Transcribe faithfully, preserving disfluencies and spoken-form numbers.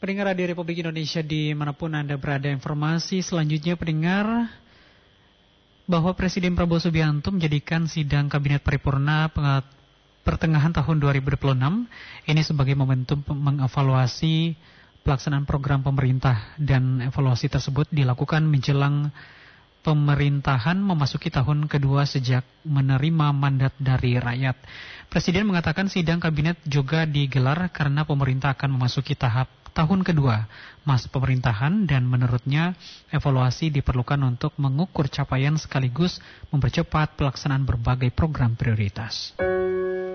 Pendengar Radio Republik Indonesia dimanapun Anda berada, informasi selanjutnya pendengar bahwa Presiden Prabowo Subianto menjadikan sidang Kabinet Paripurna pertengahan tahun dua ribu dua puluh enam ini sebagai momentum mengevaluasi pelaksanaan program pemerintah, dan evaluasi tersebut dilakukan menjelang pemerintahan memasuki tahun kedua sejak menerima mandat dari rakyat. Presiden mengatakan sidang kabinet juga digelar karena pemerintah akan memasuki tahap tahun kedua masa pemerintahan, dan menurutnya evaluasi diperlukan untuk mengukur capaian sekaligus mempercepat pelaksanaan berbagai program prioritas.